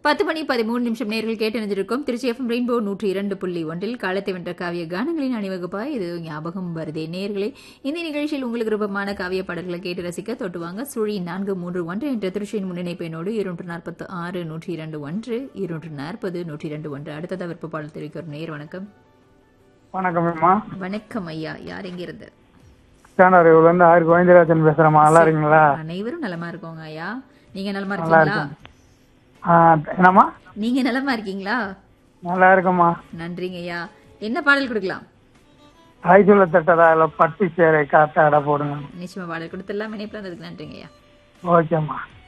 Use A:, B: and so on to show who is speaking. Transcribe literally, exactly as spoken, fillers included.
A: பத்து மணி பதிமூணு நிமிஷம் நேர்கள் கேட்டு நினைஞ்சிருக்கும் திருச்சி எஃப்எம் ரெயின்போ நூற்றி இரண்டு புள்ளி ஒன்றில் காலத்தை வென்ற காவிய கானங்களின் அணிவகுப்பாய் இது ஞாபகம் வருதே நேர்களே. இந்த நிகழ்ச்சியில் உங்களுக்கு விருப்பமான காவிய பாடல்களை கேட்டு ரசிக்க தொட்டுவாங்க சுழி நான்கு மூன்று ஒன்று என்ற திருச்சியின் முன்னிணைப்பெண்ணோடு இருநூற்று நாற்பத்தி ஆறு நூற்றி இரண்டு ஒன்று இருநூற்று நாற்பது நூற்றி இரண்டு ஒன்று. அடுத்ததா விருப்ப பாடல் தெரிவிக்கிற நேர் வணக்கம்.
B: வணக்கம் அம்மா.
A: வணக்கம் ஐயா, யார் எங்கிருந்து?
B: இருந்து ஆறு கோவிந்தராஜன் பேசுறேம்மா. நல்லா இருக்கீங்களா?
A: அனைவரும் நலமா இருக்கோங்க ஐயா. நீங்க நலமா இருக்கீங்களா?
B: என்னம்மா?
A: நீங்க நலமா இருக்கீங்களா?
B: நல்லா இருக்குமா.
A: நன்றிங்க ஐயா. என்ன பாடல் கொடுக்கலாம்?
B: ஐதுல தட்டதா இல்ல பட்டு சேரை காத்தாட போடுங்க.
A: நிச்சயமா பாடல் கொடுத்துடலாம். இணைப்புல வந்ததுக்கு நன்றிங்க ஐயா.
B: ஓகேம்மா.